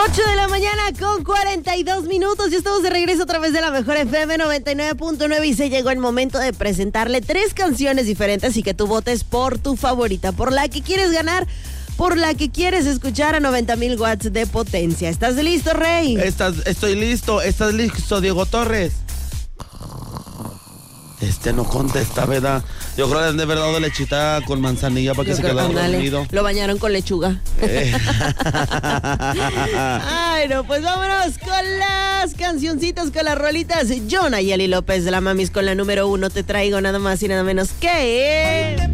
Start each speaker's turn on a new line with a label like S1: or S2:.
S1: 8 de la mañana con 42 minutos. Ya estamos de regreso a través de la mejor FM 99.9 y se llegó el momento de presentarle 3 canciones diferentes y que tú votes por tu favorita, por la que quieres ganar, por la que quieres escuchar a 90,000 watts de potencia. ¿Estás listo, Rey?
S2: Estoy listo. ¿Estás listo, Diego Torres? No contesta, ¿verdad? Yo creo que han de haber dado lechita con manzanilla para que se quedara dormido.
S1: Lo bañaron con lechuga. Ay, no, pues vámonos con las cancioncitas, con las rolitas. Yo, Nayeli López de la Mamis, con la número 1 te traigo nada más y nada menos que...